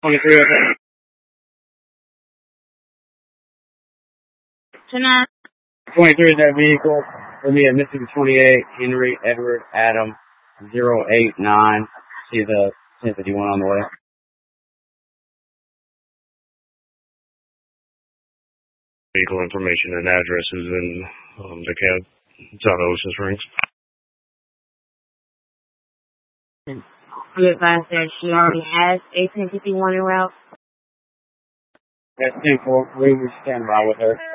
23 okay. Tonight. 23 is that vehicle. It'll be a Mississippi 28, Henry Edward Adam 089. See the 1051 on the way. Vehicle information and addresses in DeKalb, South Ocean Springs. You advised that she already has a 1051 en route? That's 10-4. We will stand by with her.